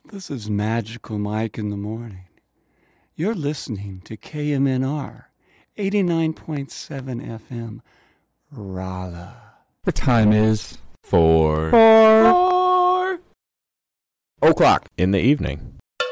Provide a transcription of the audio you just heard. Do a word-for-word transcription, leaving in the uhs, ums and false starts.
This is Magical Mike in the morning. You're listening to K M N R, eighty-nine point seven F M, Rolla. The time is Four. four. Four o'clock in the evening.